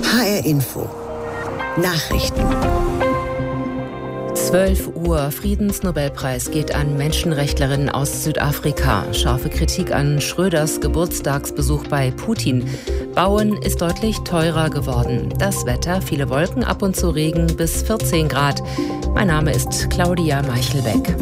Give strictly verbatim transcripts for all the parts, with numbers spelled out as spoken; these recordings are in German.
H R Info Nachrichten. zwölf Uhr. Friedensnobelpreis geht an Menschenrechtlerinnen aus Südafrika. Scharfe Kritik an Schröders Geburtstagsbesuch bei Putin. Bauen ist deutlich teurer geworden. Das Wetter, viele Wolken, ab und zu Regen bis vierzehn Grad. Mein Name ist Claudia Meichelbeck.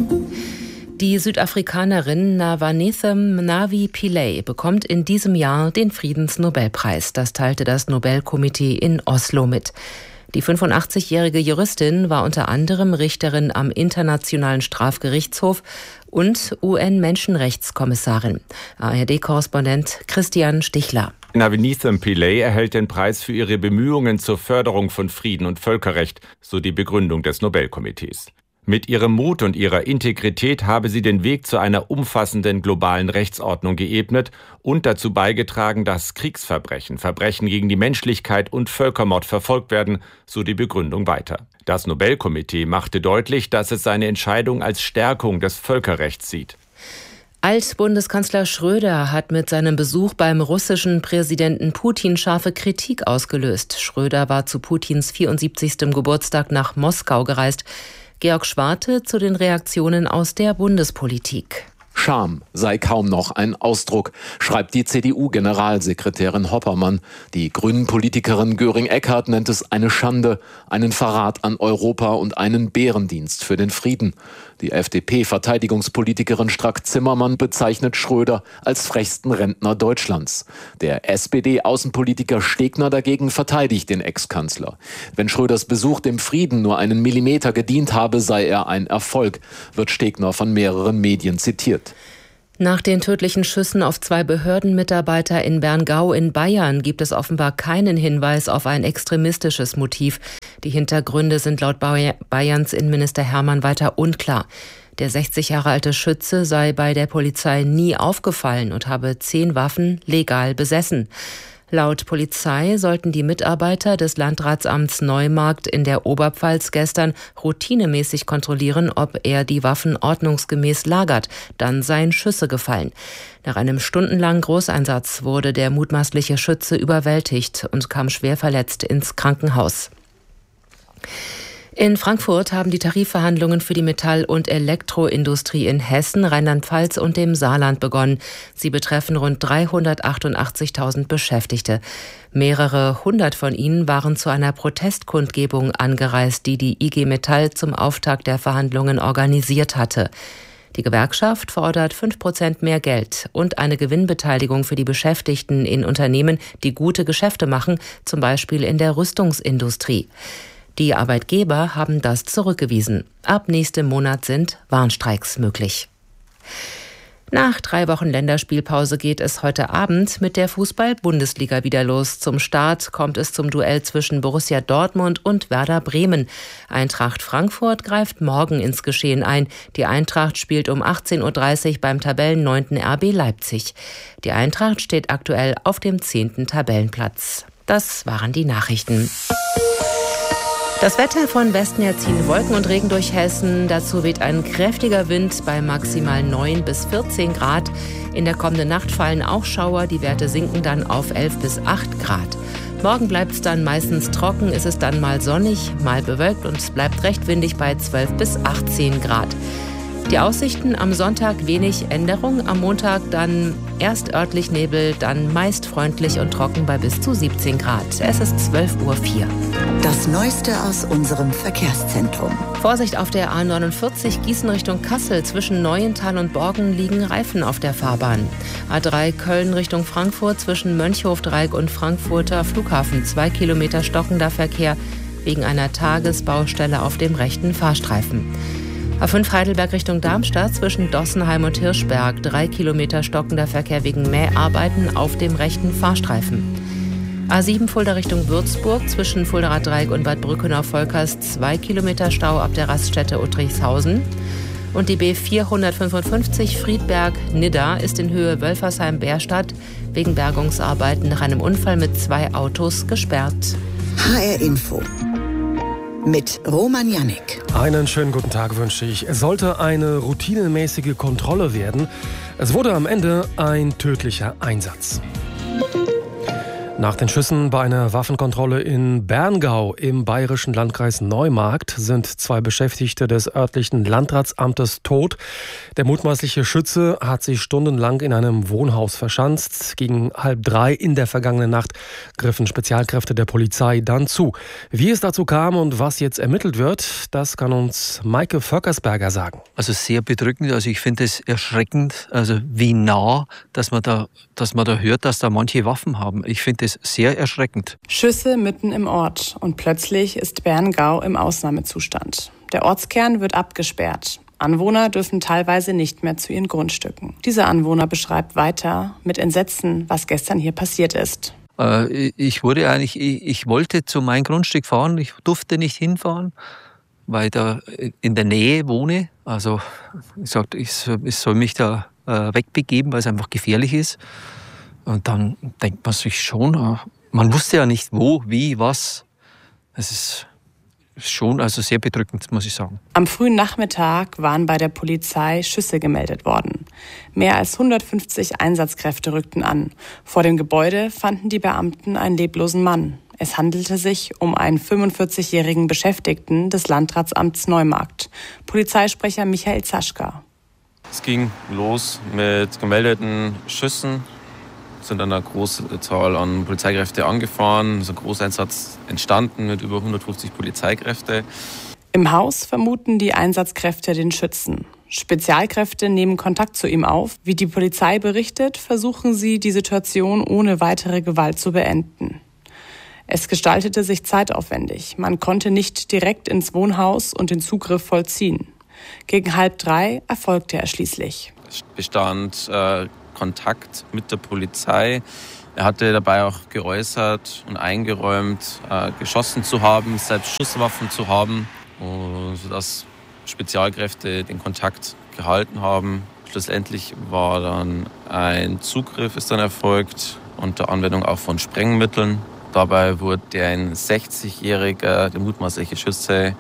Die Südafrikanerin Navanethem Navi Pillay bekommt in diesem Jahr den Friedensnobelpreis. Das teilte das Nobelkomitee in Oslo mit. Die fünfundachtzigjährige Juristin war unter anderem Richterin am Internationalen Strafgerichtshof und U N-Menschenrechtskommissarin. A R D-Korrespondent Christian Stichler. Navanethem Pillay erhält den Preis für ihre Bemühungen zur Förderung von Frieden und Völkerrecht, so die Begründung des Nobelkomitees. Mit ihrem Mut und ihrer Integrität habe sie den Weg zu einer umfassenden globalen Rechtsordnung geebnet und dazu beigetragen, dass Kriegsverbrechen, Verbrechen gegen die Menschlichkeit und Völkermord verfolgt werden, so die Begründung weiter. Das Nobelkomitee machte deutlich, dass es seine Entscheidung als Stärkung des Völkerrechts sieht. Altbundeskanzler Schröder hat mit seinem Besuch beim russischen Präsidenten Putin scharfe Kritik ausgelöst. Schröder war zu Putins vierundsiebzigsten Geburtstag nach Moskau gereist. Georg Schwarte zu den Reaktionen aus der Bundespolitik. Scham sei kaum noch ein Ausdruck, schreibt die C D U-Generalsekretärin Hoppermann. Die Grünen-Politikerin Göring-Eckardt nennt es eine Schande, einen Verrat an Europa und einen Bärendienst für den Frieden. Die F D P-Verteidigungspolitikerin Strack-Zimmermann bezeichnet Schröder als frechsten Rentner Deutschlands. Der S P D-Außenpolitiker Stegner dagegen verteidigt den Ex-Kanzler. Wenn Schröders Besuch dem Frieden nur einen Millimeter gedient habe, sei er ein Erfolg, wird Stegner von mehreren Medien zitiert. Nach den tödlichen Schüssen auf zwei Behördenmitarbeiter in Berngau in Bayern gibt es offenbar keinen Hinweis auf ein extremistisches Motiv. Die Hintergründe sind laut Bayerns Innenminister Hermann weiter unklar. Der sechzig Jahre alte Schütze sei bei der Polizei nie aufgefallen und habe zehn Waffen legal besessen. Laut Polizei sollten die Mitarbeiter des Landratsamts Neumarkt in der Oberpfalz gestern routinemäßig kontrollieren, ob er die Waffen ordnungsgemäß lagert. Dann seien Schüsse gefallen. Nach einem stundenlangen Großeinsatz wurde der mutmaßliche Schütze überwältigt und kam schwer verletzt ins Krankenhaus. In Frankfurt haben die Tarifverhandlungen für die Metall- und Elektroindustrie in Hessen, Rheinland-Pfalz und dem Saarland begonnen. Sie betreffen rund dreihundertachtundachtzigtausend Beschäftigte. Mehrere hundert von ihnen waren zu einer Protestkundgebung angereist, die die I G Metall zum Auftakt der Verhandlungen organisiert hatte. Die Gewerkschaft fordert fünf Prozent mehr Geld und eine Gewinnbeteiligung für die Beschäftigten in Unternehmen, die gute Geschäfte machen, zum Beispiel in der Rüstungsindustrie. Die Arbeitgeber haben das zurückgewiesen. Ab nächstem Monat sind Warnstreiks möglich. Nach drei Wochen Länderspielpause geht es heute Abend mit der Fußball-Bundesliga wieder los. Zum Start kommt es zum Duell zwischen Borussia Dortmund und Werder Bremen. Eintracht Frankfurt greift morgen ins Geschehen ein. Die Eintracht spielt um achtzehn Uhr dreißig beim Tabellenneunten R B Leipzig. Die Eintracht steht aktuell auf dem zehnten Tabellenplatz. Das waren die Nachrichten. Das Wetter: von Westen her ziehen Wolken und Regen durch Hessen. Dazu weht ein kräftiger Wind bei maximal neun bis vierzehn Grad. In der kommenden Nacht fallen auch Schauer. Die Werte sinken dann auf elf bis acht Grad. Morgen bleibt es dann meistens trocken. Ist es dann mal sonnig, mal bewölkt und es bleibt recht windig bei zwölf bis achtzehn Grad. Die Aussichten: am Sonntag wenig Änderung, am Montag dann erst örtlich Nebel, dann meist freundlich und trocken bei bis zu siebzehn Grad. Es ist zwölf Uhr vier. Das Neueste aus unserem Verkehrszentrum. Vorsicht auf der A neunundvierzig Gießen Richtung Kassel. Zwischen Neuental und Borken liegen Reifen auf der Fahrbahn. A drei Köln Richtung Frankfurt zwischen Mönchhofdreieck und Frankfurter Flughafen. Zwei Kilometer stockender Verkehr wegen einer Tagesbaustelle auf dem rechten Fahrstreifen. A fünf Heidelberg Richtung Darmstadt zwischen Dossenheim und Hirschberg. Drei Kilometer stockender Verkehr wegen Mäharbeiten auf dem rechten Fahrstreifen. A sieben Fulda Richtung Würzburg zwischen Fuldaer Dreieck und Bad Brückenau-Volkers. Zwei Kilometer Stau ab der Raststätte Uttrichshausen. Und die B vierhundertfünfundfünfzig Friedberg-Nidda ist in Höhe Wölfersheim-Bärstadt wegen Bergungsarbeiten nach einem Unfall mit zwei Autos gesperrt. H R Info mit Roman Jannik. Einen schönen guten Tag wünsche ich. Es sollte eine routinemäßige Kontrolle werden. Es wurde am Ende ein tödlicher Einsatz. Nach den Schüssen bei einer Waffenkontrolle in Berngau im bayerischen Landkreis Neumarkt sind zwei Beschäftigte des örtlichen Landratsamtes tot. Der mutmaßliche Schütze hat sich stundenlang in einem Wohnhaus verschanzt. Gegen halb drei in der vergangenen Nacht griffen Spezialkräfte der Polizei dann zu. Wie es dazu kam und was jetzt ermittelt wird, das kann uns Maike Vöckersberger sagen. Also sehr bedrückend. Also ich finde es erschreckend, also wie nah, dass man da, dass man da hört, dass da manche Waffen haben. Ich finde es sehr erschreckend. Schüsse mitten im Ort und plötzlich ist Berngau im Ausnahmezustand. Der Ortskern wird abgesperrt. Anwohner dürfen teilweise nicht mehr zu ihren Grundstücken. Dieser Anwohner beschreibt weiter mit Entsetzen, was gestern hier passiert ist. Äh, ich wurde eigentlich, ich, ich wollte zu meinem Grundstück fahren, ich durfte nicht hinfahren, weil ich da in der Nähe wohne. Also ich sagte, ich soll mich da äh, wegbegeben, weil es einfach gefährlich ist. Und dann denkt man sich schon, man wusste ja nicht wo, wie, was. Es ist schon also sehr bedrückend, muss ich sagen. Am frühen Nachmittag waren bei der Polizei Schüsse gemeldet worden. Mehr als hundertfünfzig Einsatzkräfte rückten an. Vor dem Gebäude fanden die Beamten einen leblosen Mann. Es handelte sich um einen fünfundvierzigjährigen Beschäftigten des Landratsamts Neumarkt. Polizeisprecher Michael Zaschka. Es ging los mit gemeldeten Schüssen. Es sind dann eine große Zahl an Polizeikräfte angefahren. Es ist ein Großeinsatz entstanden mit über hundertfünfzig Polizeikräfte. Im Haus vermuten die Einsatzkräfte den Schützen. Spezialkräfte nehmen Kontakt zu ihm auf. Wie die Polizei berichtet, versuchen sie, die Situation ohne weitere Gewalt zu beenden. Es gestaltete sich zeitaufwendig. Man konnte nicht direkt ins Wohnhaus und den Zugriff vollziehen. Gegen halb drei erfolgte er schließlich. Es bestand äh, Kontakt mit der Polizei. Er hatte dabei auch geäußert und eingeräumt, äh, geschossen zu haben, selbst Schusswaffen zu haben, sodass Spezialkräfte den Kontakt gehalten haben. Schlussendlich war dann ein Zugriff ist dann erfolgt unter Anwendung auch von Sprengmitteln. Dabei wurde ein sechzigjähriger, der mutmaßliche Schütze,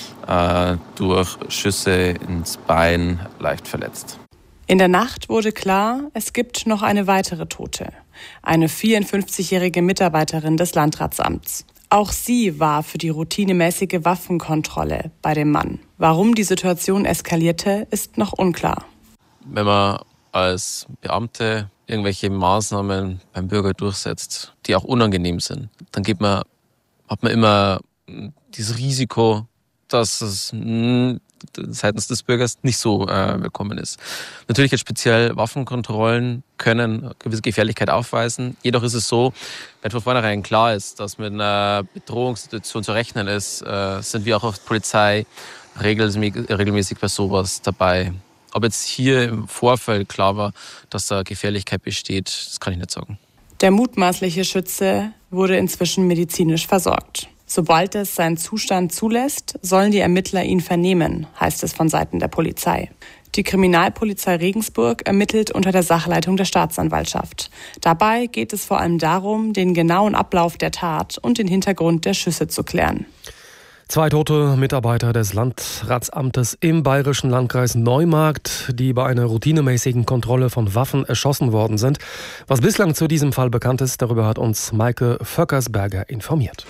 äh, durch Schüsse ins Bein leicht verletzt. In der Nacht wurde klar, es gibt noch eine weitere Tote. Eine vierundfünfzigjährige Mitarbeiterin des Landratsamts. Auch sie war für die routinemäßige Waffenkontrolle bei dem Mann. Warum die Situation eskalierte, ist noch unklar. Wenn man als Beamte irgendwelche Maßnahmen beim Bürger durchsetzt, die auch unangenehm sind, dann geht man, hat man immer dieses Risiko, dass es mh, seitens des Bürgers nicht so äh, willkommen ist. Natürlich jetzt speziell Waffenkontrollen können gewisse Gefährlichkeit aufweisen. Jedoch ist es so, wenn von vornherein klar ist, dass mit einer Bedrohungssituation zu rechnen ist, äh, sind wir auch als Polizei regelmäßig, regelmäßig bei sowas dabei. Ob jetzt hier im Vorfeld klar war, dass da Gefährlichkeit besteht, das kann ich nicht sagen. Der mutmaßliche Schütze wurde inzwischen medizinisch versorgt. Sobald es seinen Zustand zulässt, sollen die Ermittler ihn vernehmen, heißt es von Seiten der Polizei. Die Kriminalpolizei Regensburg ermittelt unter der Sachleitung der Staatsanwaltschaft. Dabei geht es vor allem darum, den genauen Ablauf der Tat und den Hintergrund der Schüsse zu klären. Zwei tote Mitarbeiter des Landratsamtes im bayerischen Landkreis Neumarkt, die bei einer routinemäßigen Kontrolle von Waffen erschossen worden sind. Was bislang zu diesem Fall bekannt ist, darüber hat uns Maike Vöckersberger informiert.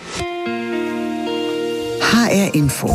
H R Info.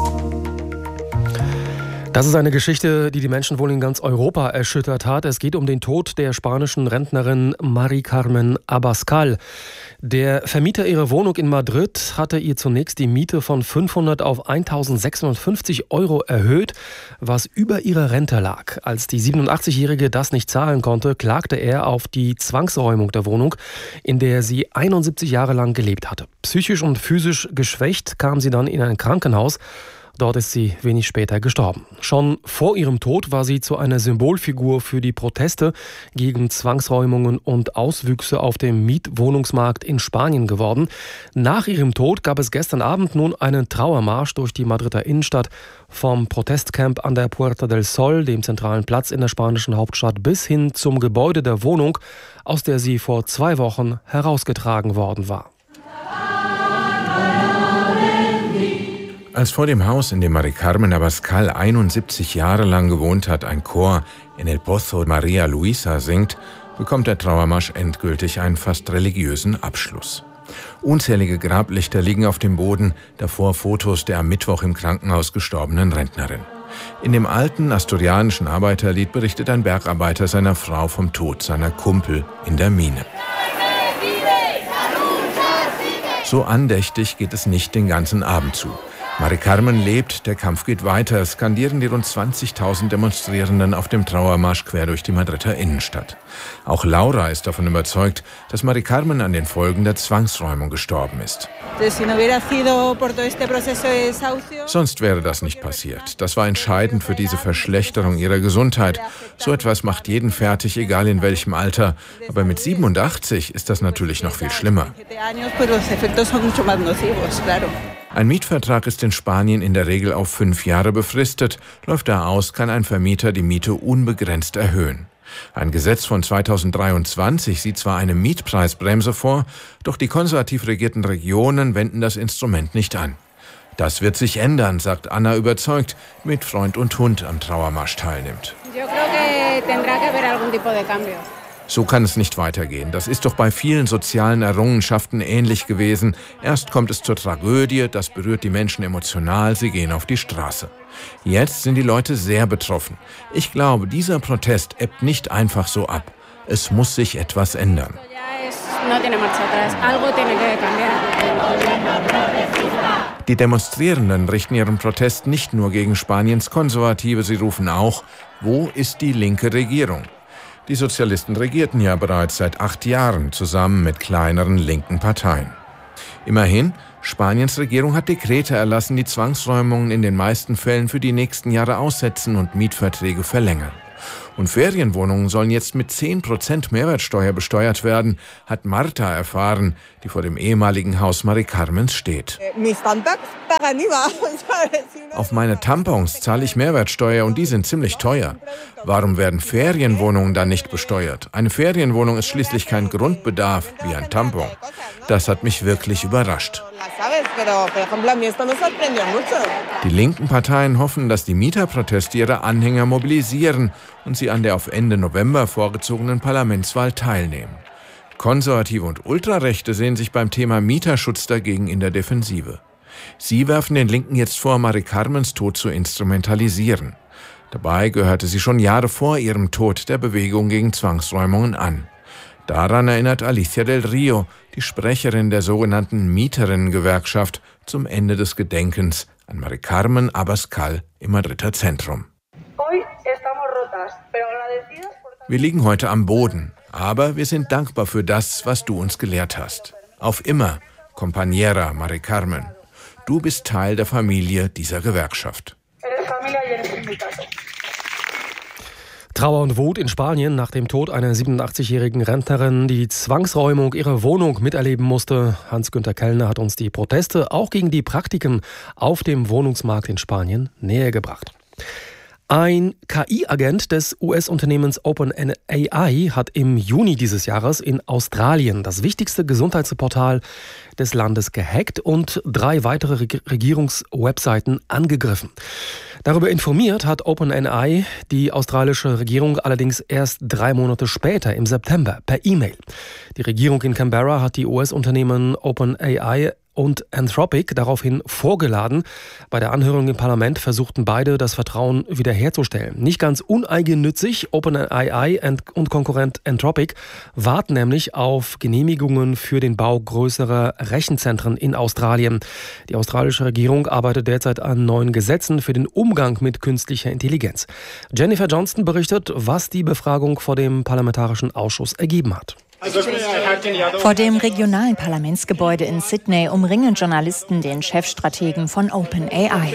Das ist eine Geschichte, die die Menschen wohl in ganz Europa erschüttert hat. Es geht um den Tod der spanischen Rentnerin Mari Carmen Abascal. Der Vermieter ihrer Wohnung in Madrid hatte ihr zunächst die Miete von fünfhundert auf eintausendsechshundertfünfzig Euro erhöht, was über ihrer Rente lag. Als die siebenundachtzigjährige das nicht zahlen konnte, klagte er auf die Zwangsräumung der Wohnung, in der sie einundsiebzig Jahre lang gelebt hatte. Psychisch und physisch geschwächt kam sie dann in ein Krankenhaus. Dort ist sie wenig später gestorben. Schon vor ihrem Tod war sie zu einer Symbolfigur für die Proteste gegen Zwangsräumungen und Auswüchse auf dem Mietwohnungsmarkt in Spanien geworden. Nach ihrem Tod gab es gestern Abend nun einen Trauermarsch durch die Madrider Innenstadt vom Protestcamp an der Puerta del Sol, dem zentralen Platz in der spanischen Hauptstadt, bis hin zum Gebäude der Wohnung, aus der sie vor zwei Wochen herausgetragen worden war. Als vor dem Haus, in dem Mari Carmen Abascal einundsiebzig Jahre lang gewohnt hat, ein Chor In el Pozo Maria Luisa singt, bekommt der Trauermarsch endgültig einen fast religiösen Abschluss. Unzählige Grablichter liegen auf dem Boden, davor Fotos der am Mittwoch im Krankenhaus gestorbenen Rentnerin. In dem alten asturianischen Arbeiterlied berichtet ein Bergarbeiter seiner Frau vom Tod seiner Kumpel in der Mine. So andächtig geht es nicht den ganzen Abend zu. Mari Carmen lebt, der Kampf geht weiter, skandieren die rund zwanzigtausend Demonstrierenden auf dem Trauermarsch quer durch die Madrider Innenstadt. Auch Laura ist davon überzeugt, dass Mari Carmen an den Folgen der Zwangsräumung gestorben ist. Sonst wäre das nicht passiert. Das war entscheidend für diese Verschlechterung ihrer Gesundheit. So etwas macht jeden fertig, egal in welchem Alter. Aber mit siebenundachtzig ist das natürlich noch viel schlimmer. Ein Mietvertrag ist in Spanien in der Regel auf fünf Jahre befristet. Läuft er aus, kann ein Vermieter die Miete unbegrenzt erhöhen. Ein Gesetz von zweitausenddreiundzwanzig sieht zwar eine Mietpreisbremse vor, doch die konservativ regierten Regionen wenden das Instrument nicht an. Das wird sich ändern, sagt Anna überzeugt, die mit Freund und Hund am Trauermarsch teilnimmt. So kann es nicht weitergehen. Das ist doch bei vielen sozialen Errungenschaften ähnlich gewesen. Erst kommt es zur Tragödie, das berührt die Menschen emotional, sie gehen auf die Straße. Jetzt sind die Leute sehr betroffen. Ich glaube, dieser Protest ebbt nicht einfach so ab. Es muss sich etwas ändern. Die Demonstrierenden richten ihren Protest nicht nur gegen Spaniens Konservative, sie rufen auch, wo ist die linke Regierung? Die Sozialisten regierten ja bereits seit acht Jahren zusammen mit kleineren linken Parteien. Immerhin, Spaniens Regierung hat Dekrete erlassen, die Zwangsräumungen in den meisten Fällen für die nächsten Jahre aussetzen und Mietverträge verlängern. Und Ferienwohnungen sollen jetzt mit zehn Prozent Mehrwertsteuer besteuert werden, hat Marta erfahren, die vor dem ehemaligen Haus Mari Carmens steht. Auf meine Tampons zahle ich Mehrwertsteuer und die sind ziemlich teuer. Warum werden Ferienwohnungen dann nicht besteuert? Eine Ferienwohnung ist schließlich kein Grundbedarf wie ein Tampon. Das hat mich wirklich überrascht. Die linken Parteien hoffen, dass die Mieterproteste ihre Anhänger mobilisieren und sie an der auf Ende November vorgezogenen Parlamentswahl teilnehmen. Konservative und Ultrarechte sehen sich beim Thema Mieterschutz dagegen in der Defensive. Sie werfen den Linken jetzt vor, Mari Carmens Tod zu instrumentalisieren. Dabei gehörte sie schon Jahre vor ihrem Tod der Bewegung gegen Zwangsräumungen an. Daran erinnert Alicia del Rio, die Sprecherin der sogenannten Mieterinnen-Gewerkschaft, zum Ende des Gedenkens an Mari Carmen Abascal im Madrider Zentrum. Wir liegen heute am Boden, aber wir sind dankbar für das, was du uns gelehrt hast. Auf immer, compañera Mari Carmen. Du bist Teil der Familie dieser Gewerkschaft. Trauer und Wut in Spanien nach dem Tod einer siebenundachtzigjährigen Rentnerin, die die Zwangsräumung ihrer Wohnung miterleben musste. Hans-Günther Kellner hat uns die Proteste auch gegen die Praktiken auf dem Wohnungsmarkt in Spanien näher gebracht. Ein K I-Agent des U S-Unternehmens OpenAI hat im Juni dieses Jahres in Australien das wichtigste Gesundheitsportal des Landes gehackt und drei weitere Regierungswebseiten angegriffen. Darüber informiert hat OpenAI die australische Regierung allerdings erst drei Monate später, im September, per E-Mail. Die Regierung in Canberra hat die U S-Unternehmen OpenAI und Anthropic daraufhin vorgeladen. Bei der Anhörung im Parlament versuchten beide, das Vertrauen wiederherzustellen. Nicht ganz uneigennützig, OpenAI und Konkurrent Anthropic warten nämlich auf Genehmigungen für den Bau größerer Rechenzentren in Australien. Die australische Regierung arbeitet derzeit an neuen Gesetzen für den Umgang mit künstlicher Intelligenz. Jennifer Johnston berichtet, was die Befragung vor dem Parlamentarischen Ausschuss ergeben hat. Vor dem regionalen Parlamentsgebäude in Sydney umringen Journalisten den Chefstrategen von OpenAI.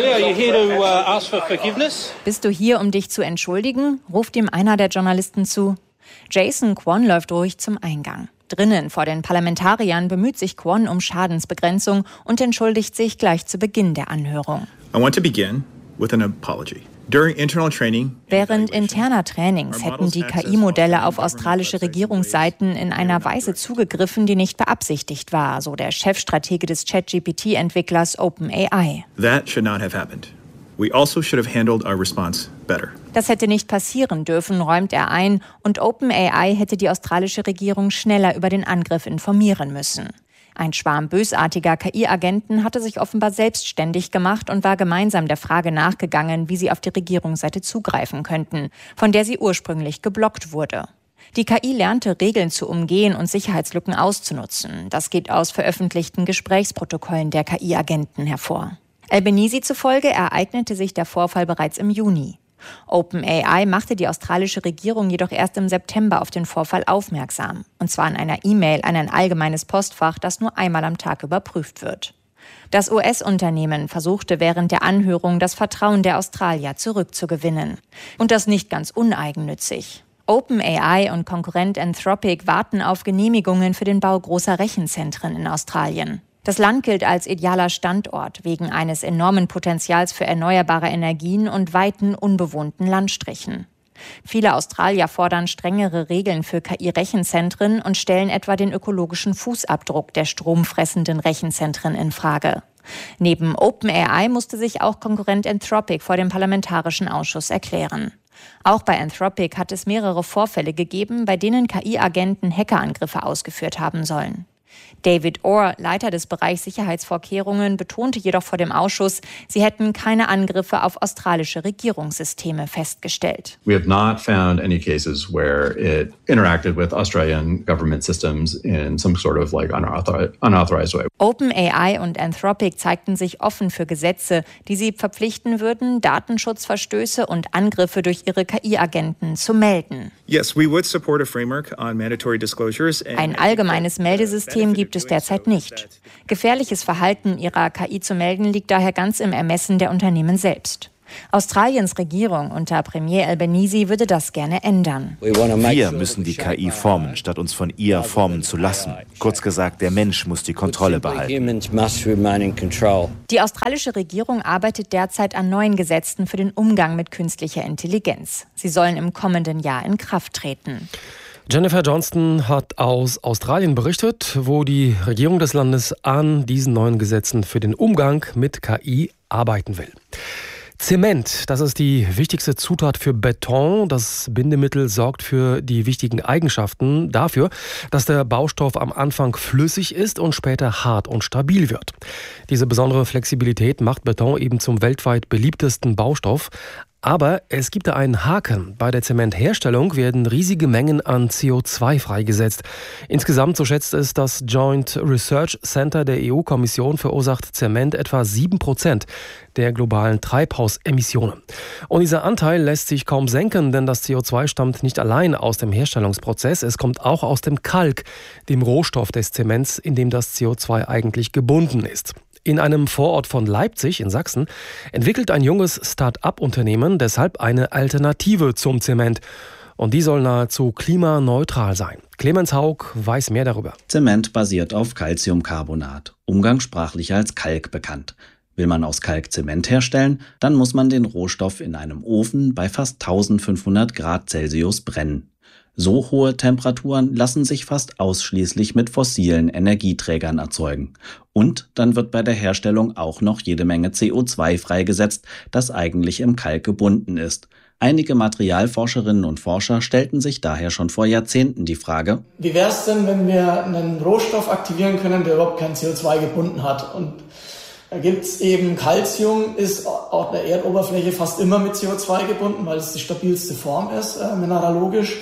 Bist du hier, um dich zu entschuldigen? Ruft ihm einer der Journalisten zu. Jason Kwon läuft ruhig zum Eingang. Drinnen vor den Parlamentariern bemüht sich Kwon um Schadensbegrenzung und entschuldigt sich gleich zu Beginn der Anhörung. I want to begin with an apology. Während interner Trainings hätten die K I-Modelle auf australische Regierungsseiten in einer Weise zugegriffen, die nicht beabsichtigt war, so der Chefstratege des ChatGPT-Entwicklers OpenAI. That should not have happened. We also should have handled our response better. Das hätte nicht passieren dürfen, räumt er ein, und OpenAI hätte die australische Regierung schneller über den Angriff informieren müssen. Ein Schwarm bösartiger K I-Agenten hatte sich offenbar selbstständig gemacht und war gemeinsam der Frage nachgegangen, wie sie auf die Regierungsseite zugreifen könnten, von der sie ursprünglich geblockt wurde. Die K I lernte, Regeln zu umgehen und Sicherheitslücken auszunutzen. Das geht aus veröffentlichten Gesprächsprotokollen der K I-Agenten hervor. Albanese zufolge ereignete sich der Vorfall bereits im Juni. OpenAI machte die australische Regierung jedoch erst im September auf den Vorfall aufmerksam. Und zwar in einer E-Mail an ein allgemeines Postfach, das nur einmal am Tag überprüft wird. Das U S-Unternehmen versuchte während der Anhörung, das Vertrauen der Australier zurückzugewinnen. Und das nicht ganz uneigennützig. OpenAI und Konkurrent Anthropic warten auf Genehmigungen für den Bau großer Rechenzentren in Australien. Das Land gilt als idealer Standort wegen eines enormen Potenzials für erneuerbare Energien und weiten unbewohnten Landstrichen. Viele Australier fordern strengere Regeln für K I-Rechenzentren und stellen etwa den ökologischen Fußabdruck der stromfressenden Rechenzentren in Frage. Neben OpenAI musste sich auch Konkurrent Anthropic vor dem Parlamentarischen Ausschuss erklären. Auch bei Anthropic hat es mehrere Vorfälle gegeben, bei denen K I-Agenten Hackerangriffe ausgeführt haben sollen. David Orr, Leiter des Bereichs Sicherheitsvorkehrungen, betonte jedoch vor dem Ausschuss, sie hätten keine Angriffe auf australische Regierungssysteme festgestellt. We have not found any cases where it interacted with Australian government systems in some sort of like unauthor- unauthorized way. OpenAI und Anthropic zeigten sich offen für Gesetze, die sie verpflichten würden, Datenschutzverstöße und Angriffe durch ihre K I-Agenten zu melden. Yes, we would support a framework on mandatory disclosures. Ein allgemeines Meldesystem gibt es derzeit nicht. Gefährliches Verhalten ihrer K I zu melden liegt daher ganz im Ermessen der Unternehmen selbst. Australiens Regierung unter Premier Albanese würde das gerne ändern. Wir müssen die K I formen, statt uns von ihr formen zu lassen. Kurz gesagt, der Mensch muss die Kontrolle behalten. Die australische Regierung arbeitet derzeit an neuen Gesetzen für den Umgang mit künstlicher Intelligenz. Sie sollen im kommenden Jahr in Kraft treten. Jennifer Johnston hat aus Australien berichtet, wo die Regierung des Landes an diesen neuen Gesetzen für den Umgang mit K I arbeiten will. Zement, das ist die wichtigste Zutat für Beton. Das Bindemittel sorgt für die wichtigen Eigenschaften dafür, dass der Baustoff am Anfang flüssig ist und später hart und stabil wird. Diese besondere Flexibilität macht Beton eben zum weltweit beliebtesten Baustoff. Aber es gibt da einen Haken. Bei der Zementherstellung werden riesige Mengen an C O zwei freigesetzt. Insgesamt, so schätzt es das Joint Research Center der E U-Kommission, verursacht Zement etwa sieben Prozent der globalen Treibhausemissionen. Und dieser Anteil lässt sich kaum senken, denn das C O zwei stammt nicht allein aus dem Herstellungsprozess. Es kommt auch aus dem Kalk, dem Rohstoff des Zements, in dem das C O zwei eigentlich gebunden ist. In einem Vorort von Leipzig in Sachsen entwickelt ein junges Start-up-Unternehmen deshalb eine Alternative zum Zement. Und die soll nahezu klimaneutral sein. Clemens Haug weiß mehr darüber. Zement basiert auf Calciumcarbonat, umgangssprachlich als Kalk bekannt. Will man aus Kalk Zement herstellen, dann muss man den Rohstoff in einem Ofen bei fast eintausendfünfhundert Grad Celsius brennen. So hohe Temperaturen lassen sich fast ausschließlich mit fossilen Energieträgern erzeugen. Und dann wird bei der Herstellung auch noch jede Menge C O zwei freigesetzt, das eigentlich im Kalk gebunden ist. Einige Materialforscherinnen und Forscher stellten sich daher schon vor Jahrzehnten die Frage: Wie wäre es denn, wenn wir einen Rohstoff aktivieren können, der überhaupt kein C O zwei gebunden hat? Und da gibt es eben Calcium, ist auf der Erdoberfläche fast immer mit C O zwei gebunden, weil es die stabilste Form ist, äh, mineralogisch.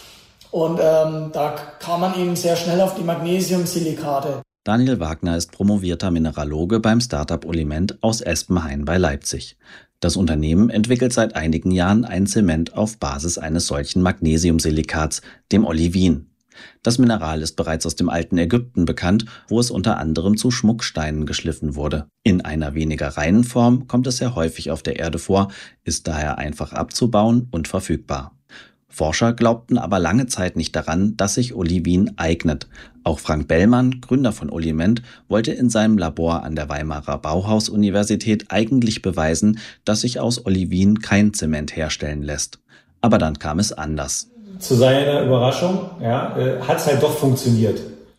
Und ähm, da kam man eben sehr schnell auf die Magnesiumsilikate. Daniel Wagner ist promovierter Mineraloge beim Startup Oliment aus Espenhain bei Leipzig. Das Unternehmen entwickelt seit einigen Jahren ein Zement auf Basis eines solchen Magnesiumsilikats, dem Olivin. Das Mineral ist bereits aus dem alten Ägypten bekannt, wo es unter anderem zu Schmucksteinen geschliffen wurde. In einer weniger reinen Form kommt es sehr häufig auf der Erde vor, ist daher einfach abzubauen und verfügbar. Forscher glaubten aber lange Zeit nicht daran, dass sich Olivin eignet. Auch Frank Bellmann, Gründer von Oliment, wollte in seinem Labor an der Weimarer Bauhaus-Universität eigentlich beweisen, dass sich aus Olivin kein Zement herstellen lässt. Aber dann kam es anders. Zu seiner Überraschung ja, äh, hat es halt doch funktioniert.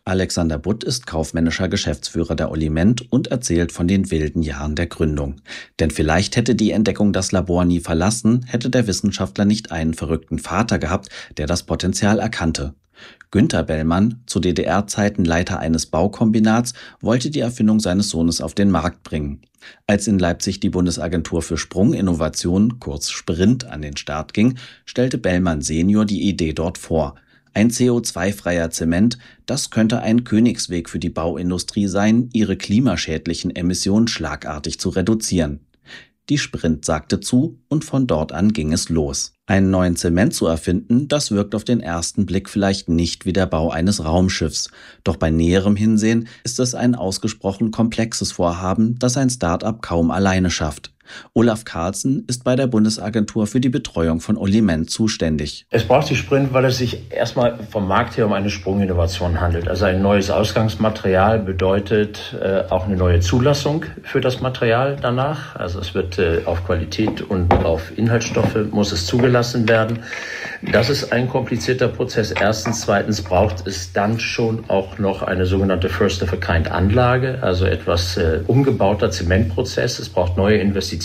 Alexander Butt ist kaufmännischer Geschäftsführer der Oliment und erzählt von den wilden Jahren der Gründung. Denn vielleicht hätte die Entdeckung das Labor nie verlassen, hätte der Wissenschaftler nicht einen verrückten Vater gehabt, der das Potenzial erkannte. Günter Bellmann, zu D D R-Zeiten Leiter eines Baukombinats, wollte die Erfindung seines Sohnes auf den Markt bringen. Als in Leipzig die Bundesagentur für Sprunginnovation, kurz Sprint, an den Start ging, stellte Bellmann Senior die Idee dort vor. Ein C O zwei freier Zement, das könnte ein Königsweg für die Bauindustrie sein, ihre klimaschädlichen Emissionen schlagartig zu reduzieren. Die Sprint sagte zu und von dort an ging es los. Einen neuen Zement zu erfinden, das wirkt auf den ersten Blick vielleicht nicht wie der Bau eines Raumschiffs. Doch bei näherem Hinsehen ist es ein ausgesprochen komplexes Vorhaben, das ein Start-up kaum alleine schafft. Olaf Carlsen ist bei der Bundesagentur für die Betreuung von Oliment zuständig. Es braucht die Sprint, weil es sich erstmal vom Markt her um eine Sprunginnovation handelt. Also ein neues Ausgangsmaterial bedeutet äh, auch eine neue Zulassung für das Material danach. Also es wird äh, auf Qualität und auf Inhaltsstoffe muss es zugelassen werden. Das ist ein komplizierter Prozess. Erstens, zweitens braucht es dann schon auch noch eine sogenannte First-of-a-Kind-Anlage, also etwas äh, umgebauter Zementprozess. Es braucht neue Investitionen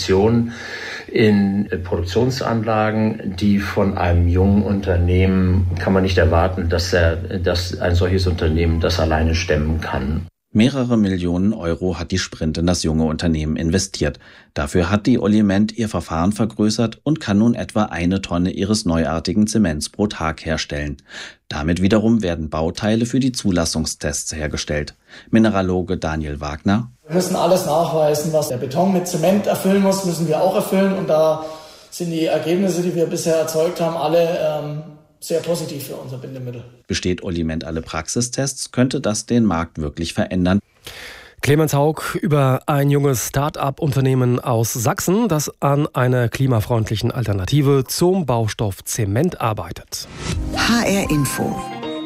in Produktionsanlagen, die von einem jungen Unternehmen kann man nicht erwarten, dass er, dass ein solches Unternehmen das alleine stemmen kann. Mehrere Millionen Euro hat die Sprint in das junge Unternehmen investiert. Dafür hat die Oliment ihr Verfahren vergrößert und kann nun etwa eine Tonne ihres neuartigen Zements pro Tag herstellen. Damit wiederum werden Bauteile für die Zulassungstests hergestellt. Mineraloge Daniel Wagner: Wir müssen alles nachweisen, was der Beton mit Zement erfüllen muss, müssen wir auch erfüllen. Und da sind die Ergebnisse, die wir bisher erzeugt haben, alle ähm, sehr positiv für unser Bindemittel. Besteht Oliment alle Praxistests, könnte das den Markt wirklich verändern. Clemens Haug über ein junges Start-up-Unternehmen aus Sachsen, das an einer klimafreundlichen Alternative zum Baustoff Zement arbeitet. H R Info.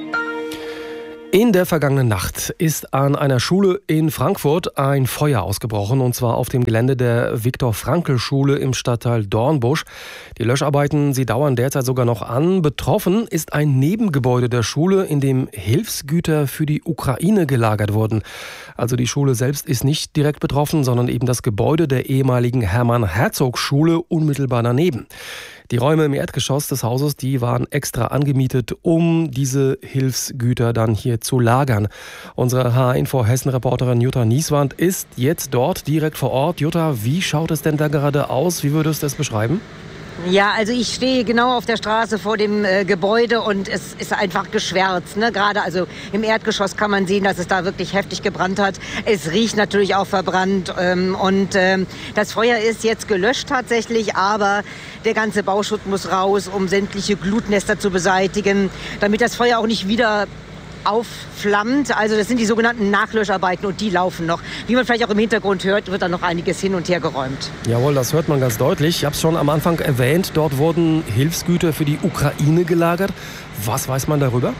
In der vergangenen Nacht ist an einer Schule in Frankfurt ein Feuer ausgebrochen, und zwar auf dem Gelände der Viktor-Frankl-Schule im Stadtteil Dornbusch. Die Löscharbeiten, sie dauern derzeit sogar noch an. Betroffen ist ein Nebengebäude der Schule, in dem Hilfsgüter für die Ukraine gelagert wurden. Also die Schule selbst ist nicht direkt betroffen, sondern eben das Gebäude der ehemaligen Hermann-Herzog-Schule unmittelbar daneben. Die Räume im Erdgeschoss des Hauses, die waren extra angemietet, um diese Hilfsgüter dann hier zu lagern. Unsere H R-Info-Hessen-Reporterin Jutta Nieswand ist jetzt dort direkt vor Ort. Jutta, wie schaut es denn da gerade aus? Wie würdest du es beschreiben? Ja, also ich stehe genau auf der Straße vor dem äh, Gebäude und es ist einfach geschwärzt. Ne? Gerade also im Erdgeschoss kann man sehen, dass es da wirklich heftig gebrannt hat. Es riecht natürlich auch verbrannt ähm, und ähm, das Feuer ist jetzt gelöscht tatsächlich, aber der ganze Bauschutt muss raus, um sämtliche Glutnester zu beseitigen, damit das Feuer auch nicht wieder aufflammt. Also das sind die sogenannten Nachlöscharbeiten und die laufen noch. Wie man vielleicht auch im Hintergrund hört, wird da noch einiges hin und her geräumt. Jawohl, das hört man ganz deutlich. Ich habe es schon am Anfang erwähnt, dort wurden Hilfsgüter für die Ukraine gelagert. Was weiß man darüber?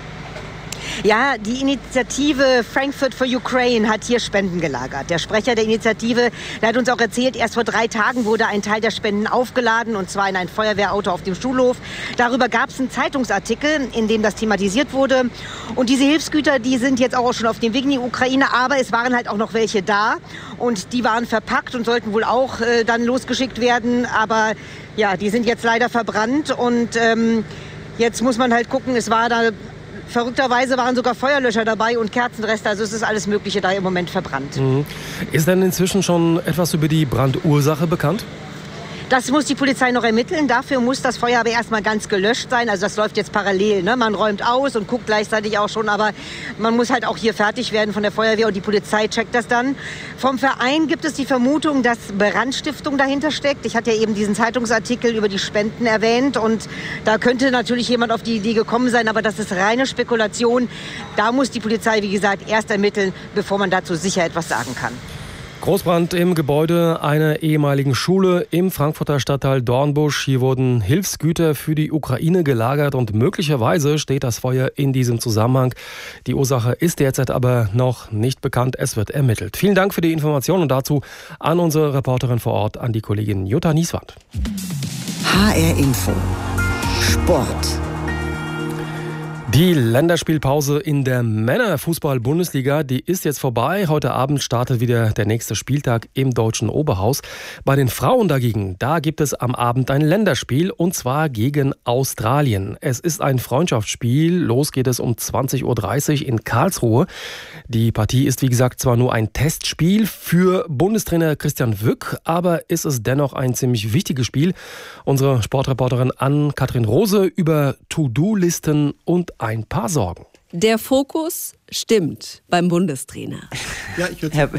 Ja, die Initiative Frankfurt for Ukraine hat hier Spenden gelagert. Der Sprecher der Initiative, der hat uns auch erzählt, erst vor drei Tagen wurde ein Teil der Spenden aufgeladen, und zwar in ein Feuerwehrauto auf dem Schulhof. Darüber gab es einen Zeitungsartikel, in dem das thematisiert wurde. Und diese Hilfsgüter, die sind jetzt auch schon auf dem Weg in die Ukraine, aber es waren halt auch noch welche da. Und die waren verpackt und sollten wohl auch äh, dann losgeschickt werden. Aber ja, die sind jetzt leider verbrannt. Und ähm, jetzt muss man halt gucken, es war da... Verrückterweise waren sogar Feuerlöscher dabei und Kerzenreste, also es ist alles Mögliche da im Moment verbrannt. Mhm. Ist denn inzwischen schon etwas über die Brandursache bekannt? Das muss die Polizei noch ermitteln. Dafür muss das Feuer aber erstmal ganz gelöscht sein. Also das läuft jetzt parallel. Ne? Man räumt aus und guckt gleichzeitig auch schon. Aber man muss halt auch hier fertig werden von der Feuerwehr und die Polizei checkt das dann. Vom Verein gibt es die Vermutung, dass Brandstiftung dahinter steckt. Ich hatte ja eben diesen Zeitungsartikel über die Spenden erwähnt. Und da könnte natürlich jemand auf die Idee gekommen sein. Aber das ist reine Spekulation. Da muss die Polizei, wie gesagt, erst ermitteln, bevor man dazu sicher etwas sagen kann. Großbrand im Gebäude einer ehemaligen Schule im Frankfurter Stadtteil Dornbusch. Hier wurden Hilfsgüter für die Ukraine gelagert und möglicherweise steht das Feuer in diesem Zusammenhang. Die Ursache ist derzeit aber noch nicht bekannt. Es wird ermittelt. Vielen Dank für die Informationen und dazu an unsere Reporterin vor Ort, an die Kollegin Jutta Nieswand. H R Info. Sport. Die Länderspielpause in der Männerfußball-Bundesliga, die ist jetzt vorbei. Heute Abend startet wieder der nächste Spieltag im deutschen Oberhaus. Bei den Frauen dagegen, da gibt es am Abend ein Länderspiel und zwar gegen Australien. Es ist ein Freundschaftsspiel. Los geht es um zwanzig Uhr dreißig in Karlsruhe. Die Partie ist wie gesagt zwar nur ein Testspiel für Bundestrainer Christian Wück, aber ist es dennoch ein ziemlich wichtiges Spiel. Unsere Sportreporterin Ann-Kathrin Rose über To-Do-Listen und ein paar Sorgen. Der Fokus stimmt beim Bundestrainer. Ja, ich Herr,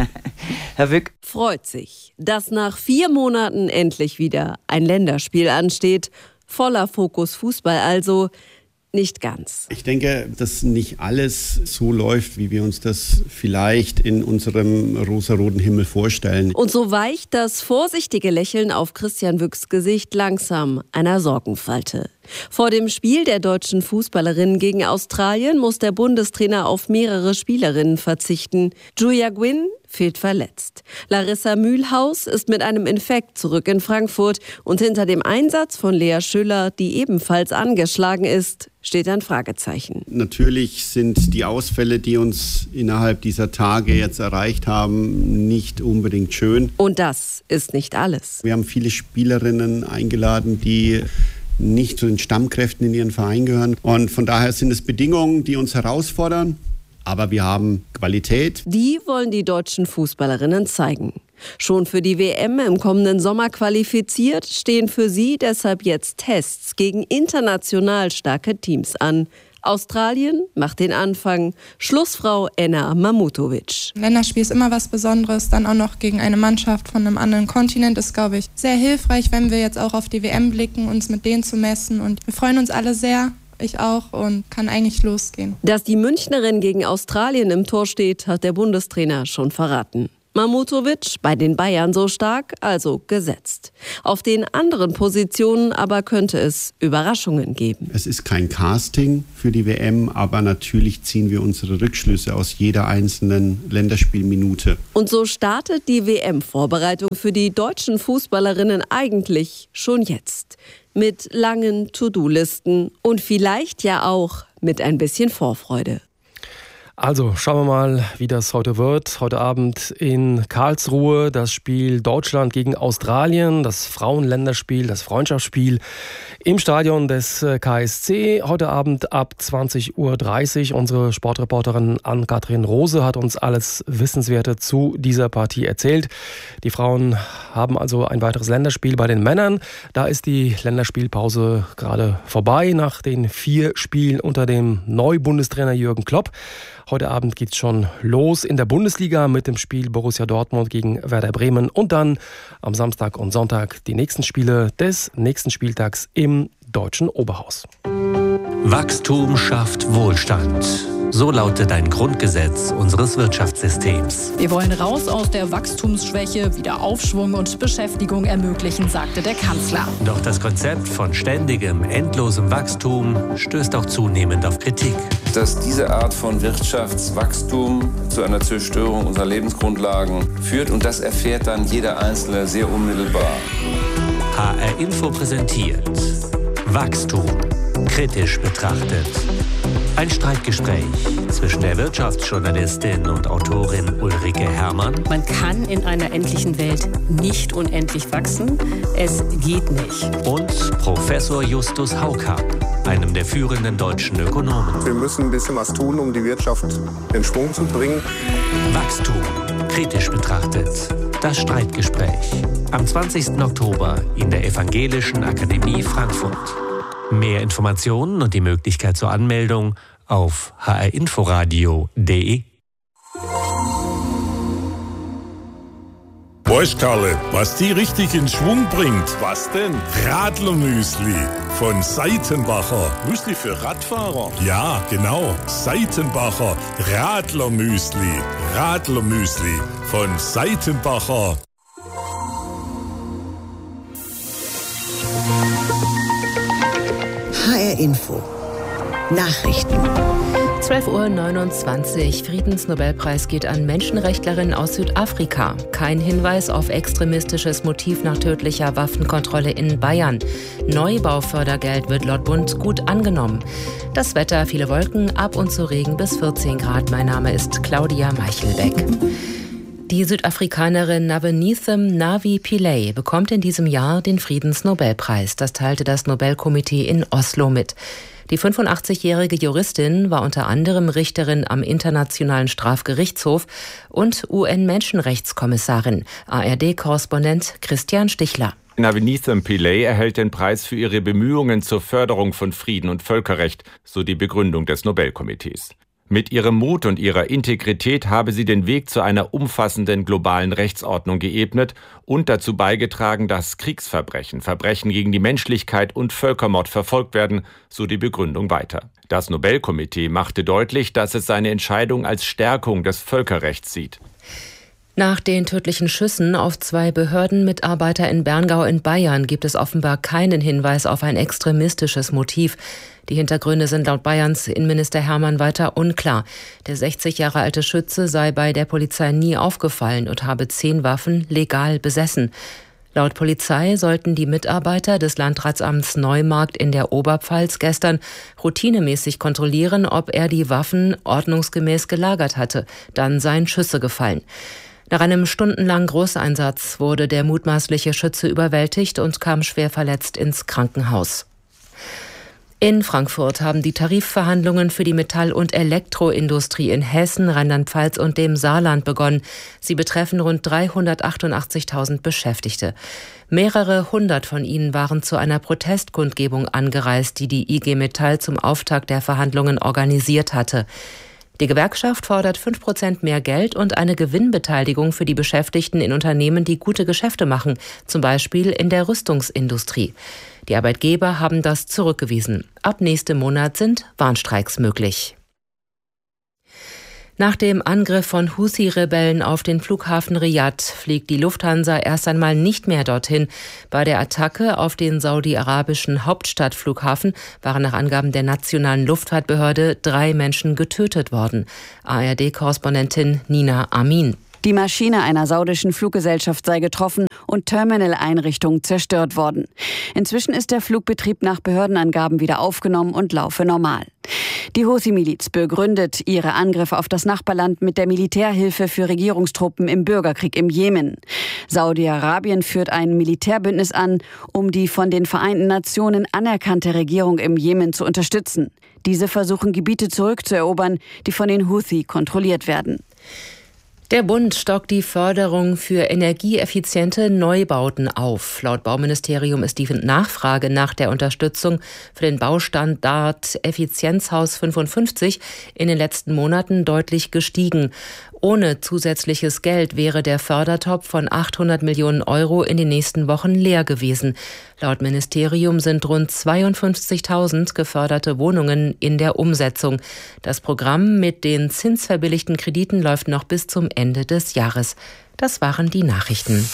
Herr Wück freut sich, dass nach vier Monaten endlich wieder ein Länderspiel ansteht. Voller Fokus Fußball also. Nicht ganz. Ich denke, dass nicht alles so läuft, wie wir uns das vielleicht in unserem rosaroten Himmel vorstellen. Und so weicht das vorsichtige Lächeln auf Christian Wücks Gesicht langsam einer Sorgenfalte. Vor dem Spiel der deutschen Fußballerinnen gegen Australien muss der Bundestrainer auf mehrere Spielerinnen verzichten. Julia Gwynn fehlt verletzt. Larissa Mühlhaus ist mit einem Infekt zurück in Frankfurt. Und hinter dem Einsatz von Lea Schüller, die ebenfalls angeschlagen ist, steht ein Fragezeichen. Natürlich sind die Ausfälle, die uns innerhalb dieser Tage jetzt erreicht haben, nicht unbedingt schön. Und das ist nicht alles. Wir haben viele Spielerinnen eingeladen, die nicht zu den Stammkräften in ihren Verein gehören. Und von daher sind es Bedingungen, die uns herausfordern. Aber wir haben Qualität. Die wollen die deutschen Fußballerinnen zeigen. Schon für die W M im kommenden Sommer qualifiziert, stehen für sie deshalb jetzt Tests gegen international starke Teams an. Australien macht den Anfang. Schlussfrau Enna Mamutovic. Ein Länderspiel ist immer was Besonderes, dann auch noch gegen eine Mannschaft von einem anderen Kontinent ist, glaube ich, sehr hilfreich, wenn wir jetzt auch auf die W M blicken, uns mit denen zu messen. Und wir freuen uns alle sehr. Ich auch, und kann eigentlich losgehen. Dass die Münchnerin gegen Australien im Tor steht, hat der Bundestrainer schon verraten. Mamutovic bei den Bayern so stark, also gesetzt. Auf den anderen Positionen aber könnte es Überraschungen geben. Es ist kein Casting für die W M, aber natürlich ziehen wir unsere Rückschlüsse aus jeder einzelnen Länderspielminute. Und so startet die W M-Vorbereitung für die deutschen Fußballerinnen eigentlich schon jetzt. Mit langen To-Do-Listen und vielleicht ja auch mit ein bisschen Vorfreude. Also schauen wir mal, wie das heute wird. Heute Abend in Karlsruhe das Spiel Deutschland gegen Australien, das Frauenländerspiel, das Freundschaftsspiel im Stadion des K S C. Heute Abend ab zwanzig Uhr dreißig. Unsere Sportreporterin Ann-Kathrin Rose hat uns alles Wissenswerte zu dieser Partie erzählt. Die Frauen haben also ein weiteres Länderspiel bei den Männern. Da ist die Länderspielpause gerade vorbei nach den vier Spielen unter dem Neubundestrainer Jürgen Klopp. Heute Abend geht's schon los in der Bundesliga mit dem Spiel Borussia Dortmund gegen Werder Bremen und dann am Samstag und Sonntag die nächsten Spiele des nächsten Spieltags im deutschen Oberhaus. Wachstum schafft Wohlstand. So lautet ein Grundgesetz unseres Wirtschaftssystems. Wir wollen raus aus der Wachstumsschwäche, wieder Aufschwung und Beschäftigung ermöglichen, sagte der Kanzler. Doch das Konzept von ständigem, endlosem Wachstum stößt auch zunehmend auf Kritik. Dass diese Art von Wirtschaftswachstum zu einer Zerstörung unserer Lebensgrundlagen führt, und das erfährt dann jeder Einzelne sehr unmittelbar. H R Info präsentiert Wachstum kritisch betrachtet. Ein Streitgespräch zwischen der Wirtschaftsjournalistin und Autorin Ulrike Herrmann. Man kann in einer endlichen Welt nicht unendlich wachsen. Es geht nicht. Und Professor Justus Haukapp, einem der führenden deutschen Ökonomen. Wir müssen ein bisschen was tun, um die Wirtschaft in Schwung zu bringen. Wachstum kritisch betrachtet. Das Streitgespräch. Am zwanzigsten Oktober in der Evangelischen Akademie Frankfurt. Mehr Informationen und die Möglichkeit zur Anmeldung auf h r inforadio punkt d e. Weißt Karle, was die richtig in Schwung bringt? Was denn? Radlermüsli von Seitenbacher. Müsli für Radfahrer? Ja, genau. Seitenbacher Radlermüsli. Radlermüsli von Seitenbacher. H R Info. Nachrichten. zwölf Uhr neunundzwanzig. Friedensnobelpreis geht an Menschenrechtlerin aus Südafrika. Kein Hinweis auf extremistisches Motiv nach tödlicher Waffenkontrolle in Bayern. Neubaufördergeld wird laut Bund gut angenommen. Das Wetter, viele Wolken, ab und zu Regen bis vierzehn Grad. Mein Name ist Claudia Meichelbeck. Die Südafrikanerin Navenithem Navi Pillay bekommt in diesem Jahr den Friedensnobelpreis. Das teilte das Nobelkomitee in Oslo mit. Die fünfundachtzigjährige Juristin war unter anderem Richterin am Internationalen Strafgerichtshof und U N-Menschenrechtskommissarin. A R D-Korrespondent Christian Stichler. Navenithem Pillay erhält den Preis für ihre Bemühungen zur Förderung von Frieden und Völkerrecht, so die Begründung des Nobelkomitees. Mit ihrem Mut und ihrer Integrität habe sie den Weg zu einer umfassenden globalen Rechtsordnung geebnet und dazu beigetragen, dass Kriegsverbrechen, Verbrechen gegen die Menschlichkeit und Völkermord verfolgt werden, so die Begründung weiter. Das Nobelkomitee machte deutlich, dass es seine Entscheidung als Stärkung des Völkerrechts sieht. Nach den tödlichen Schüssen auf zwei Behördenmitarbeiter in Berngau in Bayern gibt es offenbar keinen Hinweis auf ein extremistisches Motiv. Die Hintergründe sind laut Bayerns Innenminister Hermann weiter unklar. Der sechzig Jahre alte Schütze sei bei der Polizei nie aufgefallen und habe zehn Waffen legal besessen. Laut Polizei sollten die Mitarbeiter des Landratsamts Neumarkt in der Oberpfalz gestern routinemäßig kontrollieren, ob er die Waffen ordnungsgemäß gelagert hatte. Dann seien Schüsse gefallen. Nach einem stundenlangen Großeinsatz wurde der mutmaßliche Schütze überwältigt und kam schwer verletzt ins Krankenhaus. In Frankfurt haben die Tarifverhandlungen für die Metall- und Elektroindustrie in Hessen, Rheinland-Pfalz und dem Saarland begonnen. Sie betreffen rund dreihundertachtundachtzigtausend Beschäftigte. Mehrere hundert von ihnen waren zu einer Protestkundgebung angereist, die die I G Metall zum Auftakt der Verhandlungen organisiert hatte. Die Gewerkschaft fordert fünf Prozent mehr Geld und eine Gewinnbeteiligung für die Beschäftigten in Unternehmen, die gute Geschäfte machen, zum Beispiel in der Rüstungsindustrie. Die Arbeitgeber haben das zurückgewiesen. Ab nächstem Monat sind Warnstreiks möglich. Nach dem Angriff von Houthi-Rebellen auf den Flughafen Riyadh fliegt die Lufthansa erst einmal nicht mehr dorthin. Bei der Attacke auf den saudi-arabischen Hauptstadtflughafen waren nach Angaben der nationalen Luftfahrtbehörde drei Menschen getötet worden. A R D-Korrespondentin Nina Amin. Die Maschine einer saudischen Fluggesellschaft sei getroffen und Terminaleinrichtungen zerstört worden. Inzwischen ist der Flugbetrieb nach Behördenangaben wieder aufgenommen und laufe normal. Die Houthi-Miliz begründet ihre Angriffe auf das Nachbarland mit der Militärhilfe für Regierungstruppen im Bürgerkrieg im Jemen. Saudi-Arabien führt ein Militärbündnis an, um die von den Vereinten Nationen anerkannte Regierung im Jemen zu unterstützen. Diese versuchen Gebiete zurückzuerobern, die von den Houthi kontrolliert werden. Der Bund stockt die Förderung für energieeffiziente Neubauten auf. Laut Bauministerium ist die Nachfrage nach der Unterstützung für den Baustandard Effizienzhaus fünfundfünfzig in den letzten Monaten deutlich gestiegen. Ohne zusätzliches Geld wäre der Fördertopf von achthundert Millionen Euro in den nächsten Wochen leer gewesen. Laut Ministerium sind rund zweiundfünfzigtausend geförderte Wohnungen in der Umsetzung. Das Programm mit den zinsverbilligten Krediten läuft noch bis zum Ende des Jahres. Das waren die Nachrichten.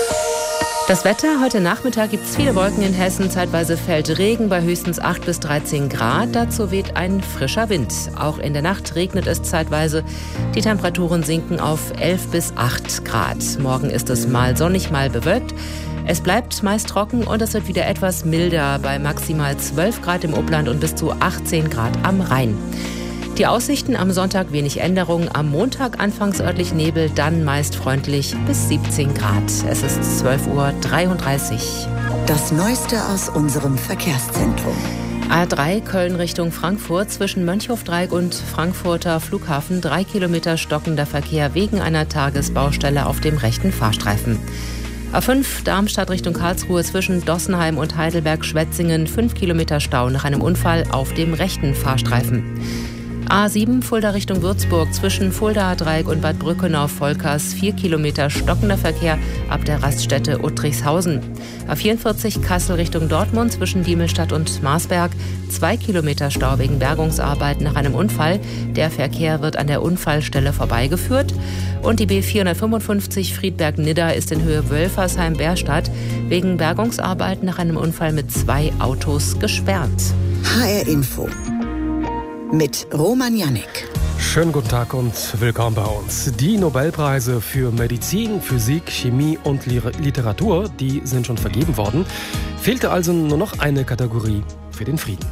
Das Wetter, heute Nachmittag gibt es viele Wolken in Hessen, zeitweise fällt Regen bei höchstens acht bis dreizehn Grad. Dazu weht ein frischer Wind. Auch in der Nacht regnet es zeitweise. Die Temperaturen sinken auf elf bis acht Grad. Morgen ist es mal sonnig, mal bewölkt. Es bleibt meist trocken und es wird wieder etwas milder bei maximal zwölf Grad im Upland und bis zu achtzehn Grad am Rhein. Die Aussichten am Sonntag wenig Änderungen, am Montag anfangs örtlich Nebel, dann meist freundlich bis siebzehn Grad. Es ist zwölf Uhr dreiunddreißig. Das Neueste aus unserem Verkehrszentrum. A drei Köln Richtung Frankfurt zwischen Mönchhofdreieck und Frankfurter Flughafen drei Kilometer stockender Verkehr wegen einer Tagesbaustelle auf dem rechten Fahrstreifen. A fünf Darmstadt Richtung Karlsruhe zwischen Dossenheim und Heidelberg-Schwetzingen fünf Kilometer Stau nach einem Unfall auf dem rechten Fahrstreifen. A sieben Fulda Richtung Würzburg zwischen Fuldaer Dreieck und Bad Brückenau-Volkers vier Kilometer stockender Verkehr ab der Raststätte Uttrichshausen. A vierundvierzig Kassel Richtung Dortmund zwischen Diemelstadt und Marsberg zwei Kilometer Stau wegen Bergungsarbeiten nach einem Unfall. Der Verkehr wird an der Unfallstelle vorbeigeführt. Und die B vierhundertfünfundfünfzig Friedberg-Nidda ist in Höhe Wölfersheim-Bärstadt wegen Bergungsarbeiten nach einem Unfall mit zwei Autos gesperrt. H R Info. mit Roman Jannik. Schönen guten Tag und willkommen bei uns. Die Nobelpreise für Medizin, Physik, Chemie und Literatur, die sind schon vergeben worden. Fehlte also nur noch eine Kategorie für den Frieden.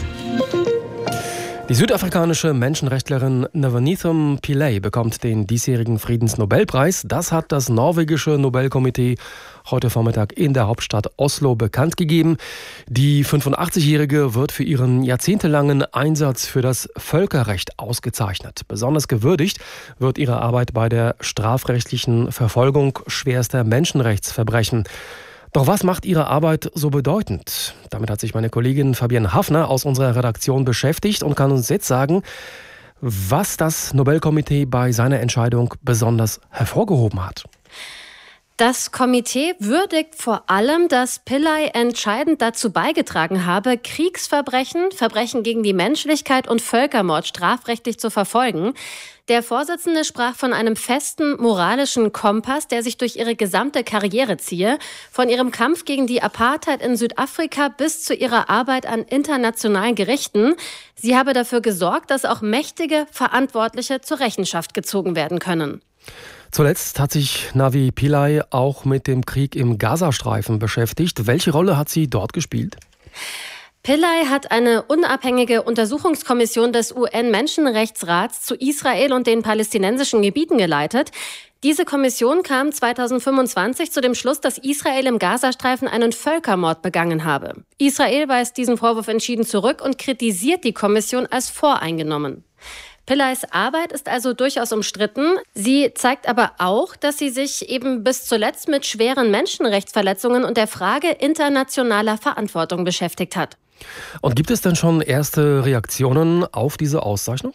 Die südafrikanische Menschenrechtlerin Nonamithum Pillay bekommt den diesjährigen Friedensnobelpreis. Das hat das norwegische Nobelkomitee heute Vormittag in der Hauptstadt Oslo bekannt gegeben. Die fünfundachtzigjährige wird für ihren jahrzehntelangen Einsatz für das Völkerrecht ausgezeichnet. Besonders gewürdigt wird ihre Arbeit bei der strafrechtlichen Verfolgung schwerster Menschenrechtsverbrechen. Doch was macht ihre Arbeit so bedeutend? Damit hat sich meine Kollegin Fabienne Hafner aus unserer Redaktion beschäftigt und kann uns jetzt sagen, was das Nobelkomitee bei seiner Entscheidung besonders hervorgehoben hat. Das Komitee würdigt vor allem, dass Pillay entscheidend dazu beigetragen habe, Kriegsverbrechen, Verbrechen gegen die Menschlichkeit und Völkermord strafrechtlich zu verfolgen. Der Vorsitzende sprach von einem festen moralischen Kompass, der sich durch ihre gesamte Karriere ziehe, von ihrem Kampf gegen die Apartheid in Südafrika bis zu ihrer Arbeit an internationalen Gerichten. Sie habe dafür gesorgt, dass auch mächtige Verantwortliche zur Rechenschaft gezogen werden können. Zuletzt hat sich Navi Pillay auch mit dem Krieg im Gazastreifen beschäftigt. Welche Rolle hat sie dort gespielt? Pillay hat eine unabhängige Untersuchungskommission des U N-Menschenrechtsrats zu Israel und den palästinensischen Gebieten geleitet. Diese Kommission kam zweitausendfünfundzwanzig zu dem Schluss, dass Israel im Gazastreifen einen Völkermord begangen habe. Israel weist diesen Vorwurf entschieden zurück und kritisiert die Kommission als voreingenommen. Pillays Arbeit ist also durchaus umstritten. Sie zeigt aber auch, dass sie sich eben bis zuletzt mit schweren Menschenrechtsverletzungen und der Frage internationaler Verantwortung beschäftigt hat. Und gibt es denn schon erste Reaktionen auf diese Auszeichnung?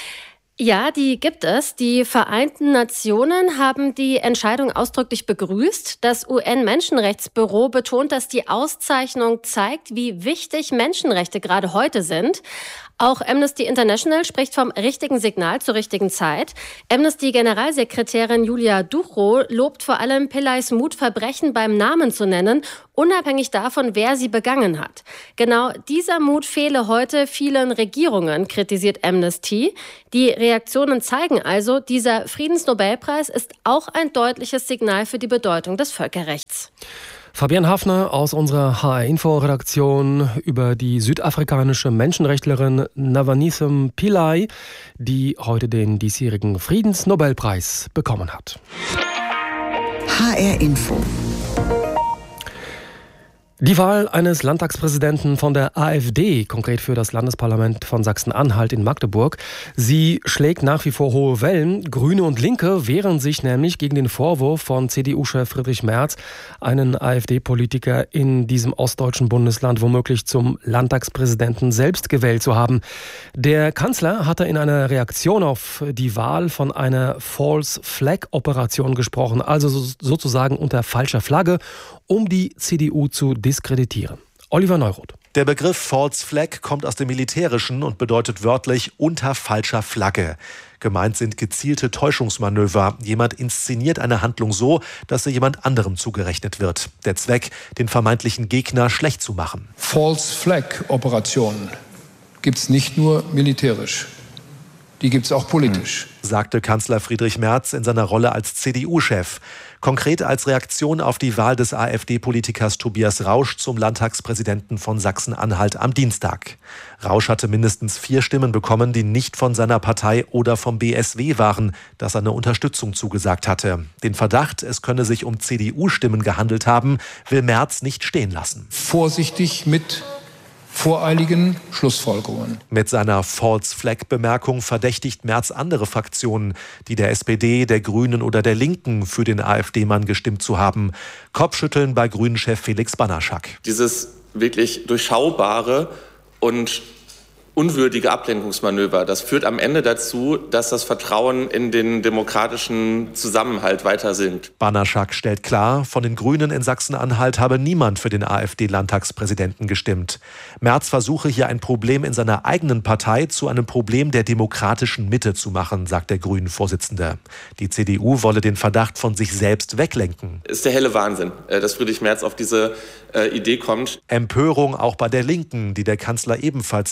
Ja, die gibt es. Die Vereinten Nationen haben die Entscheidung ausdrücklich begrüßt. Das U N-Menschenrechtsbüro betont, dass die Auszeichnung zeigt, wie wichtig Menschenrechte gerade heute sind. Auch Amnesty International spricht vom richtigen Signal zur richtigen Zeit. Amnesty-Generalsekretärin Julia Ducro lobt vor allem Pillays Mut, Verbrechen beim Namen zu nennen, unabhängig davon, wer sie begangen hat. Genau dieser Mut fehle heute vielen Regierungen, kritisiert Amnesty. Die Reaktionen zeigen also, dieser Friedensnobelpreis ist auch ein deutliches Signal für die Bedeutung des Völkerrechts. Fabienne Hafner aus unserer H R-Info-Redaktion über die südafrikanische Menschenrechtlerin Nonamithum Pillay, die heute den diesjährigen Friedensnobelpreis bekommen hat. H R-Info. Die Wahl eines Landtagspräsidenten von der AfD, konkret für das Landesparlament von Sachsen-Anhalt in Magdeburg. Sie schlägt nach wie vor hohe Wellen. Grüne und Linke wehren sich nämlich gegen den Vorwurf von C D U-Chef Friedrich Merz, einen AfD-Politiker in diesem ostdeutschen Bundesland womöglich zum Landtagspräsidenten selbst gewählt zu haben. Der Kanzler hatte in einer Reaktion auf die Wahl von einer False-Flag-Operation gesprochen, also sozusagen unter falscher Flagge, um die C D U zu diskreditieren. Oliver Neuroth. Der Begriff False Flag kommt aus dem Militärischen und bedeutet wörtlich unter falscher Flagge. Gemeint sind gezielte Täuschungsmanöver. Jemand inszeniert eine Handlung so, dass sie jemand anderem zugerechnet wird. Der Zweck, den vermeintlichen Gegner schlecht zu machen. False Flag Operationen gibt es nicht nur militärisch. Die gibt es auch politisch, sagte Kanzler Friedrich Merz in seiner Rolle als C D U-Chef. Konkret als Reaktion auf die Wahl des AfD-Politikers Tobias Rausch zum Landtagspräsidenten von Sachsen-Anhalt am Dienstag. Rausch hatte mindestens vier Stimmen bekommen, die nicht von seiner Partei oder vom B S W waren, das seine Unterstützung zugesagt hatte. Den Verdacht, es könne sich um C D U-Stimmen gehandelt haben, will Merz nicht stehen lassen. Vorsichtig mit voreiligen Schlussfolgerungen. Mit seiner False-Flag-Bemerkung verdächtigt Merz andere Fraktionen, die der S P D, der Grünen oder der Linken für den AfD-Mann gestimmt zu haben. Kopfschütteln bei Grünen-Chef Felix Banaschak. Dieses wirklich durchschaubare und unwürdige Ablenkungsmanöver, das führt am Ende dazu, dass das Vertrauen in den demokratischen Zusammenhalt weiter sinkt. Banaschak stellt klar, von den Grünen in Sachsen-Anhalt habe niemand für den AfD-Landtagspräsidenten gestimmt. Merz versuche hier ein Problem in seiner eigenen Partei zu einem Problem der demokratischen Mitte zu machen, sagt der Grünen-Vorsitzende. Die C D U wolle den Verdacht von sich selbst weglenken. Ist der helle Wahnsinn, dass Friedrich Merz auf diese äh, Idee kommt. Empörung auch bei der Linken, die der Kanzler ebenfalls indirekt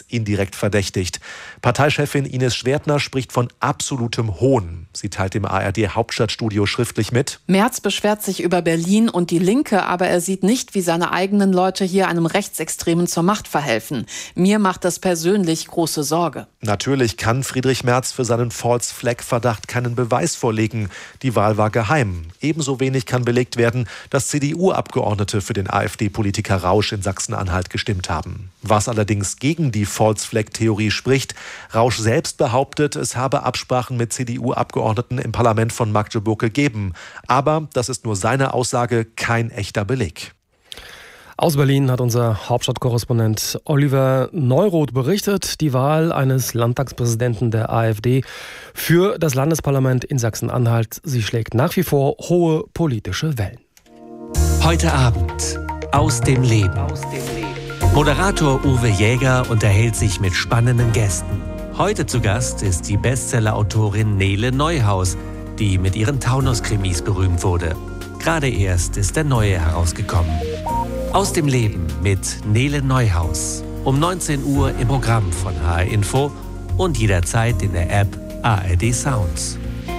indirekt verdächtigt. Parteichefin Ines Schwertner spricht von absolutem Hohn. Sie teilt dem A R D-Hauptstadtstudio schriftlich mit: Merz beschwert sich über Berlin und die Linke, aber er sieht nicht, wie seine eigenen Leute hier einem Rechtsextremen zur Macht verhelfen. Mir macht das persönlich große Sorge. Natürlich kann Friedrich Merz für seinen False-Flag-Verdacht keinen Beweis vorlegen. Die Wahl war geheim. Ebenso wenig kann belegt werden, dass C D U-Abgeordnete für den AfD-Politiker Rausch in Sachsen-Anhalt gestimmt haben. Was allerdings gegen die False-Flag-Theorie spricht: Rausch selbst behauptet, es habe Absprachen mit C D U-Abgeordneten im Parlament von Magdeburg gegeben. Aber das ist nur seine Aussage, kein echter Beleg. Aus Berlin hat unser Hauptstadtkorrespondent Oliver Neuroth berichtet, die Wahl eines Landtagspräsidenten der AfD für das Landesparlament in Sachsen-Anhalt, sie schlägt nach wie vor hohe politische Wellen. Heute Abend aus dem Leben. Moderator Uwe Jäger unterhält sich mit spannenden Gästen. Heute zu Gast ist die Bestsellerautorin Nele Neuhaus, die mit ihren Taunus-Krimis berühmt wurde. Gerade erst ist der neue herausgekommen. Aus dem Leben mit Nele Neuhaus. Um neunzehn Uhr im Programm von H R Info und jederzeit in der App A R D Sounds.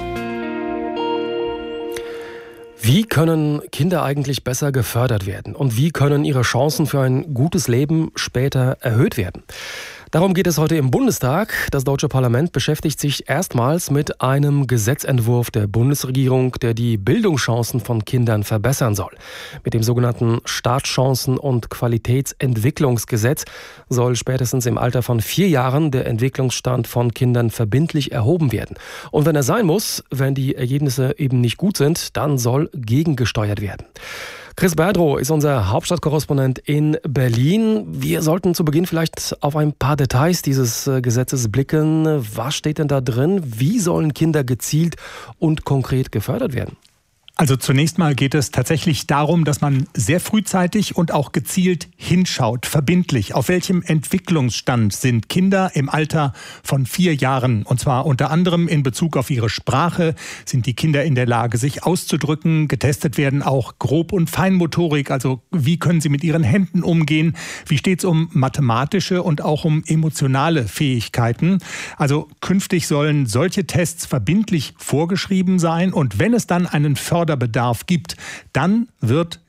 Wie können Kinder eigentlich besser gefördert werden? Und wie können ihre Chancen für ein gutes Leben später erhöht werden? Darum geht es heute im Bundestag. Das deutsche Parlament beschäftigt sich erstmals mit einem Gesetzentwurf der Bundesregierung, der die Bildungschancen von Kindern verbessern soll. Mit dem sogenannten Startchancen- und Qualitätsentwicklungsgesetz soll spätestens im Alter von vier Jahren der Entwicklungsstand von Kindern verbindlich erhoben werden. Und wenn er sein muss, wenn die Ergebnisse eben nicht gut sind, dann soll gegengesteuert werden. Chris Berdrow ist unser Hauptstadtkorrespondent in Berlin. Wir sollten zu Beginn vielleicht auf ein paar Details dieses Gesetzes blicken. Was steht denn da drin? Wie sollen Kinder gezielt und konkret gefördert werden? Also zunächst mal geht es tatsächlich darum, dass man sehr frühzeitig und auch gezielt hinschaut, verbindlich, auf welchem Entwicklungsstand sind Kinder im Alter von vier Jahren. Und zwar unter anderem in Bezug auf ihre Sprache. Sind die Kinder in der Lage, sich auszudrücken? Getestet werden auch Grob- und Feinmotorik, also wie können sie mit ihren Händen umgehen? Wie steht es um mathematische und auch um emotionale Fähigkeiten? Also künftig sollen solche Tests verbindlich vorgeschrieben sein und wenn es dann einen Förder Bedarf gibt, dann wird